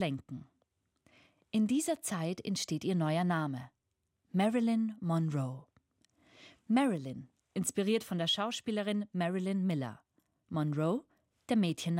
lenken. In dieser Zeit entsteht ihr neuer Name: Marilyn Monroe. Marilyn, inspiriert von der Schauspielerin Marilyn Miller. Monroe, der Mädchenname